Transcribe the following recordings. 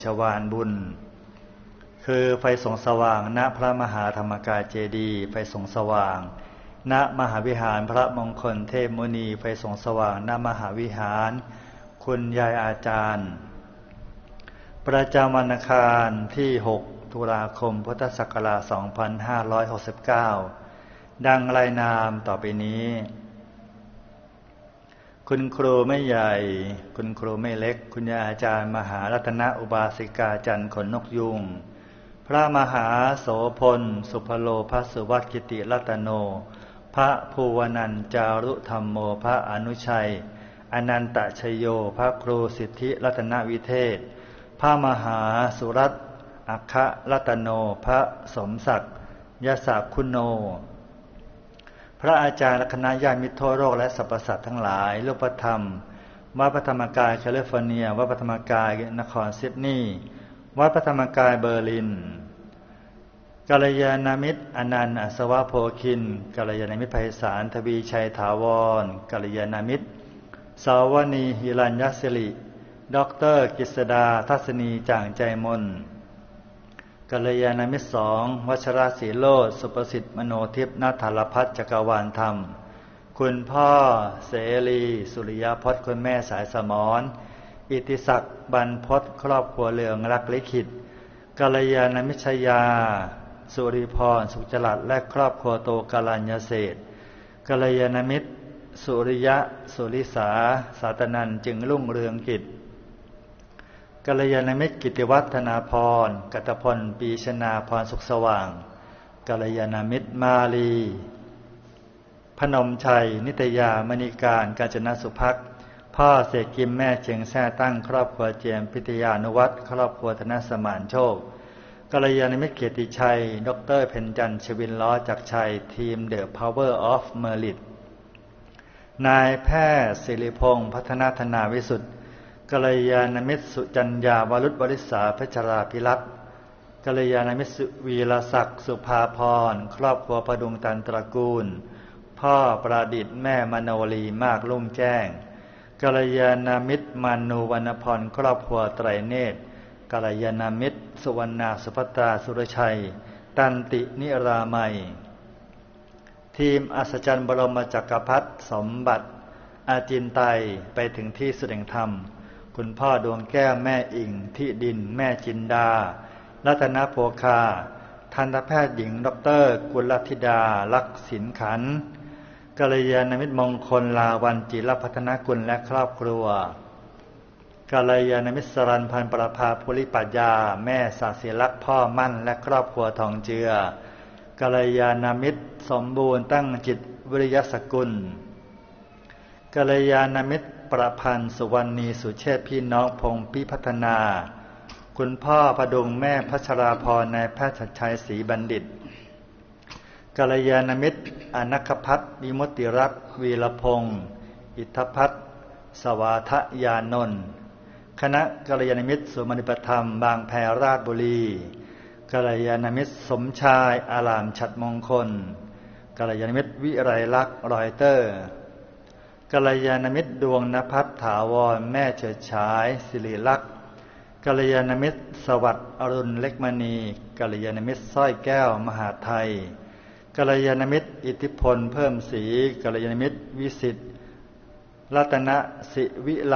ชวาลบุญคือไฟส่องสว่างณพระมหาธรรมกายเจดีย์ไฟส่องสว่างณมหาวิหารพระมงคลเทพมุนีไฟส่องสว่างณมหาวิหารคุณยายอาจารย์ประจำวันอังคารที่6ตุลาคมพุทธศักราช2569ดังรายนามต่อไปนี้คุณครูไม่ใหญ่คุณครูไม่เล็กคุณยายอาจารย์มหารัตนอุบาสิกาจันทร์ขนนกยุงพระมหาโสพลสุภโลภสุวัตกิติรัตโนพระภูวนันจารุธรรมโมพระอนุชัยอนันตชโยพระครูสิทธิรัตนวิเทศพระมหาสุรัตน์อัคครัตโนพระสมศักดิ์ยศักคุณโนพระอาจารย์และคณะญาติมิตรทั่วโลกและสรรพสัตว์ทั้งหลายรูปธรรมวัดพระธรรมกายแคลิฟอร์เนียวัดพระธรรมกายนครซิดนีย์วัดพระธรรมกายเบอร์ลินกัลยาณมิตรอนันต์อัศวะโพคินกัลยาณมิตรไพศาลทวีชัยถาวรกัลยาณมิตรสาวณีหิรัญยศิริดร.กฤษดาทัศนีจ่างใจมนกัลยาณมิตร2วชรศรีโลดสุประสิทธิ์มโนทิพย์ณถารพัฒน์จักรวาลธรรมคุณพ่อเสรีสุริยพจน์คุณแม่สายสมรอิติศักดิ์บรรพตครอบครัวเรืองรักลิขิตกัลยาณมิตรชยาสุริพรสุขจรัสและครอบครัวโตกัลยาเศรษฐ์กัลยาณมิตรสุริยะสุริสาสาตนันจึงรุ่งเรืองกิจกัลยาณมิตรกิติวัฒนาพรกัตพลปีชนาพรสุขสว่างกัลยาณมิตรมาลีพนมชัยนิตยามณีการกาญจนสุภักดิ์พ่อเสกกิมแม่เชียงแซ่ตั้งครอบครัวเจียมพิทยานุวัฒน์ครอบครัวธนสมานโชคกัลยาณมิตรเกียรติชัยดร.เพ็ญจันทร์ชวินล้อจักรชัยทีม The Power of Merit นายแพทย์ศิริพงษ์พัฒนาธนาวิสุทธิ์กัลยาณมิตรสุจัญญาวรุษบริษาเพชราภิรัตน์กัลยาณมิตรวีรศักดิ์สุภาพรครอบครัวประดุงตันตระกูลพ่อประดิษฐ์แม่มโนลีมากลุ่งแจ้งกัลยาณมิตรมานูวรรณพรครอบครัวไตรเนตรกัลยาณมิตรสุวรรณาสุภัตราสุรชัยตันตินิรามัยทีมอัศจรรย์บรมจักรพรรดิสมบัติอาจินไตยไปถึงที่สุดแห่งธรรมคุณพ่อดวงแก้วแม่อิ่งที่ดินแม่จินดารัตนโภคาทันตแพทย์หญิงดร.กุลธิดาลักษณ์สินขันธ์กัลยาณมิตรมงคลลาวันจิรพัฒนกุลและครอบครัวกัลยาณมิตรสรัญพันธ์ประภาภูริปัญญาแม่ศาสิลักษณ์พ่อมั่นและครอบครัวทองเจือกัลยาณมิตรสมบูรณ์ตั้งจิตวิริยสกุลกัลยาณมิตรประพันธ์สุวรรณีสุเชษฐ์พี่น้องพงษ์พิพัฒนาคุณพ่อประดุงแม่พัชราพรนายแพทย์ชัดชัยศรีบัณฑิตกัลยาณมิตรอนัคพัฒน์วิมุตติรัตน์วีรพงศ์อิทธพัฒน์สวาทยานนท์คณะกัลยาณมิตรสุมณิปธรรมบางแพราชบุรีกัลยาณมิตรสมชายอารามฉัตรมงคลกัลยาณมิตรวิไรลักษณ์รอยเตอร์กัลยาณมิตรดวงนภัสถาวรแม่เฉิดฉายศิริลักษณ์กัลยาณมิตรสวัสดิ์อรุณเล็กมณีกัลยาณมิตรสร้อยแก้วมหาไทยกัลยาณมิตรอิทธิพลเพิ่มศรีกัลยาณมิตรวิสิทธิ์รัตนศิวิไล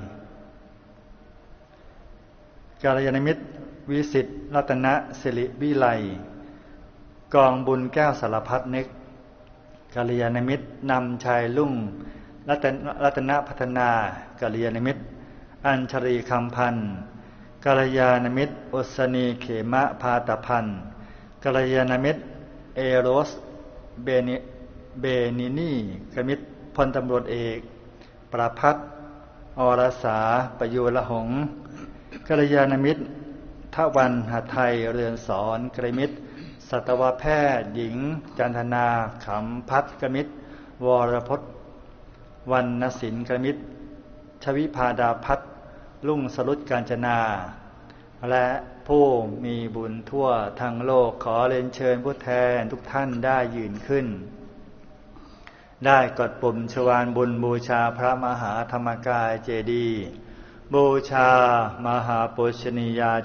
กัลยาณมิตรวิสิทธิ์รัตนศิริวิไลกองบุญแก้วสารพัดนึกกัลยาณมิตรนำชัยลุ่งรัตนพัฒนากัลยาณมิตรอัญชรีคำพันธ์กัลยาณมิตรอุษณีเขมะพาตพันธ์กัลยาณมิตรเอโรสเบนินีกัลยาณมิตรพลตำรวจเอกประภัสอรสาประยุรหงส์กัลยาณมิตรทวันหทัยเรือนสอนกัลยาณมิตรสัตวแพทย์หญิงจันทนาขำพัฒน์กัลยาณมิตรวรพจน์วรรณศิลป์กัลยาณมิตรชวิภาดาพัฒน์ลุ่งสรุตกาญจนาและผู้มีบุญทั่วทั้งโลกขอเรียนเชิญผู้แทนทุกท่านได้ยืนขึ้นได้กดปุ่มชวาลบุญบูชาพระมหาธรรมกายเจดีย์บูชามหาปุชนียา